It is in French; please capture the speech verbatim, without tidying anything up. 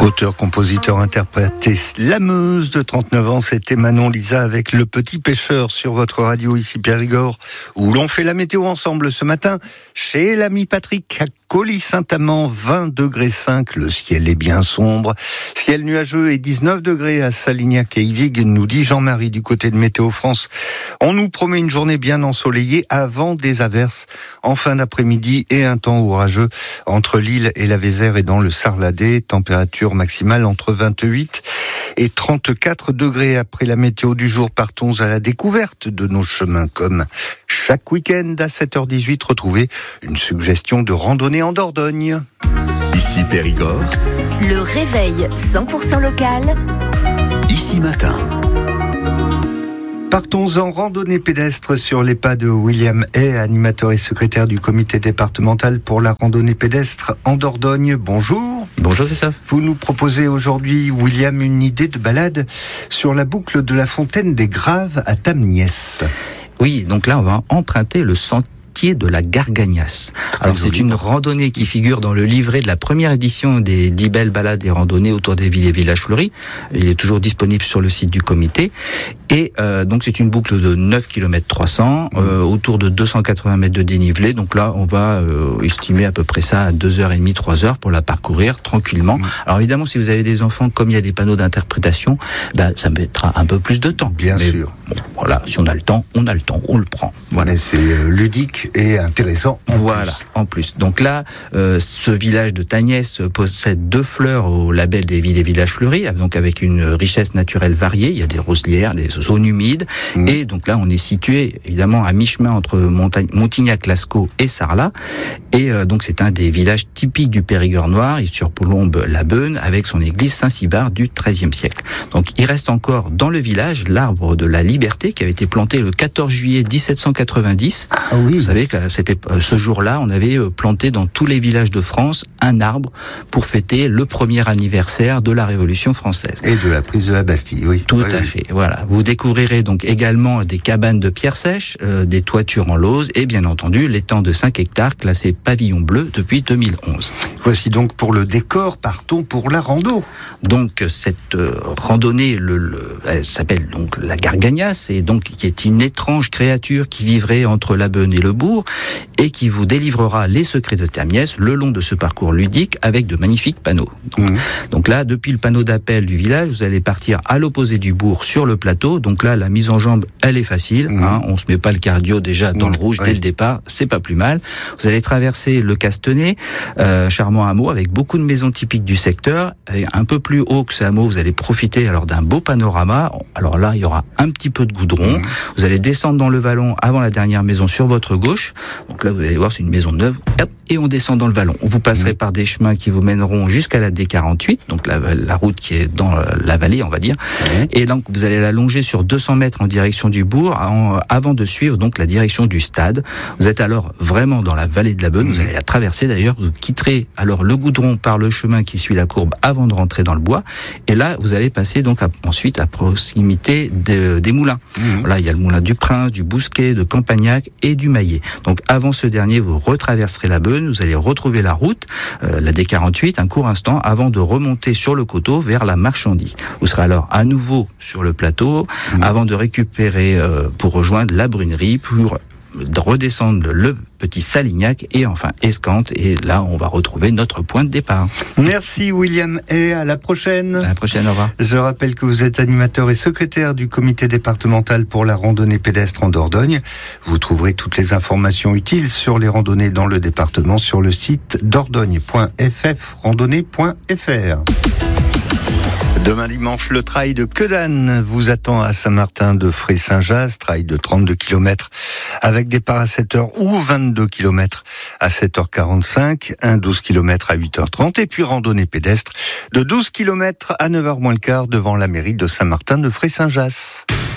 Auteur, compositeur, interprété La Meuse de trente-neuf ans, c'était Manon Lisa avec Le Petit Pêcheur sur votre radio ici Périgord, où l'on fait la météo ensemble ce matin chez l'ami Patrick à Colly-Saint-Amand, vingt degrés cinq, le ciel est bien sombre, ciel nuageux et dix-neuf degrés à Salignac et Ivig, nous dit Jean-Marie du côté de Météo France. On nous promet une journée bien ensoleillée avant des averses en fin d'après-midi et un temps orageux entre Lille et la Vézère et dans le Sarladais, température maximale entre vingt-huit et trente-quatre degrés. Après la météo du jour, partons à la découverte de nos chemins comme chaque week-end à sept heures dix-huit. Retrouvez une suggestion de randonnée en Dordogne. Ici Périgord. Le réveil cent pour cent local. Ici matin. Partons en randonnée pédestre sur les pas de William Hay, animateur et secrétaire du comité départemental pour la randonnée pédestre en Dordogne. Bonjour. Bonjour Christophe. Vous nous proposez aujourd'hui, William, une idée de balade sur la boucle de la fontaine des Graves à Tamniès. Oui, donc là on va emprunter le sentier de la Gargagnasse. Alors c'est une randonnée qui figure dans le livret de la première édition des dix belles balades et randonnées autour des villes et villages fleuris. Il est toujours disponible sur le site du comité. Et euh, donc c'est une boucle de neuf kilomètres trois cents, euh, autour de deux cent quatre-vingts mètres de dénivelé. Donc là on va euh, estimer à peu près ça à deux heures trente, trois heures pour la parcourir tranquillement. Mmh. Alors évidemment si vous avez des enfants, comme il y a des panneaux d'interprétation, ben, ça mettra un peu plus de temps. Bien Mais, sûr. Bon, voilà, si on a le temps, on a le temps, on le prend. Voilà. Mais c'est euh, ludique et intéressant en voilà, plus. en plus. Donc là, euh, ce village de Tamniès possède deux fleurs au label des villes et villages fleuris, donc avec une richesse naturelle variée. Il y a des roselières, des zones humides, mmh. et donc là, on est situé évidemment à mi-chemin entre Montagne, Montignac-Lascaux et Sarlat, et euh, donc c'est un des villages typiques du Périgord noir. Il surplombe la Beune avec son église Saint-Cybard du treizième siècle. Donc il reste encore dans le village l'arbre de la Liberté qui avait été planté le quatorze juillet dix-sept cent quatre-vingt-dix. Ah oui. Vous savez que c'était ce jour-là, on avait planté dans tous les villages de France un arbre pour fêter le premier anniversaire de la Révolution française. Et de la prise de la Bastille, oui. Tout oui, à oui. fait, voilà. Vous découvrirez donc également des cabanes de pierre sèche, euh, des toitures en lauze et bien entendu l'étang de cinq hectares classé pavillon bleu depuis deux mille onze. Voici donc pour le décor, partons pour la rando. Donc cette euh, randonnée, le, le, elle s'appelle donc la Gargagnasse, et donc qui est une étrange créature qui vivrait entre la Beune et le bourg et qui vous délivrera les secrets de Tamniès le long de ce parcours ludique avec de magnifiques panneaux. Donc, mmh. donc là, depuis le panneau d'appel du village, vous allez partir à l'opposé du bourg sur le plateau. Donc là, la mise en jambe, elle est facile. Mmh. Hein, on se met pas le cardio déjà dans mmh. le rouge oui. dès le départ, c'est pas plus mal. Vous allez traverser le Castenay, euh, charmant hameau avec beaucoup de maisons typiques du secteur. Et un peu plus haut que ce hameau, vous allez profiter alors d'un beau panorama. Alors là, il y aura un petit peu de goudron. Mmh. Vous allez descendre dans le vallon avant la dernière maison sur votre gauche. Donc là, vous allez voir, c'est une maison neuve. Hop, et on descend dans le vallon. Vous passerez mmh. par des chemins qui vous mèneront jusqu'à la D quarante-huit, donc la, la route qui est dans la vallée, on va dire. Mmh. Et donc, vous allez la longer sur deux cents mètres en direction du bourg, en, avant de suivre donc la direction du stade. Vous êtes alors vraiment dans la vallée de la Beune. Mmh. Vous allez la traverser d'ailleurs. Vous quitterez alors le goudron par le chemin qui suit la courbe avant de rentrer dans le bois. Et là, vous allez passer donc à, ensuite à proximité de, des moulins. Mmh. Voilà, il y a le moulin du Prince, du Bousquet, de Campagnac et du Maillet. Donc, avant ce dernier, vous retraverserez la Beune, vous allez retrouver la route, euh, la D quarante-huit, un court instant avant de remonter sur le coteau vers la Marchandie. Vous serez alors à nouveau sur le plateau, mmh. avant de récupérer euh, pour rejoindre la Brunerie, pour de redescendre le petit Salignac et enfin Escante, et là on va retrouver notre point de départ. Merci William, et à la prochaine. À la prochaine, au revoir. Je rappelle que vous êtes animateur et secrétaire du comité départemental pour la randonnée pédestre en Dordogne. Vous trouverez toutes les informations utiles sur les randonnées dans le département sur le site dordogne point f f randonnée point f r. Demain dimanche, le trail de Quedanne vous attend à Saint-Martin de Fray-Saint-Jas, trail de trente-deux kilomètres avec départ à sept heures ou vingt-deux kilomètres à sept heures quarante-cinq, un douze kilomètres à huit heures trente et puis randonnée pédestre de douze kilomètres à neuf heures moins le quart devant la mairie de Saint-Martin de Fray-Saint-Jas.